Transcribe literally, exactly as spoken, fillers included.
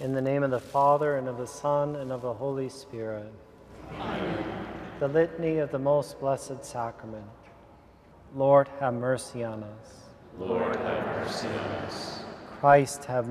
In the name of the Father, and of the Son, and of the Holy Spirit. Amen. The Litany of the Most Blessed Sacrament. Lord, have mercy on us. Lord, have mercy on us. Christ, have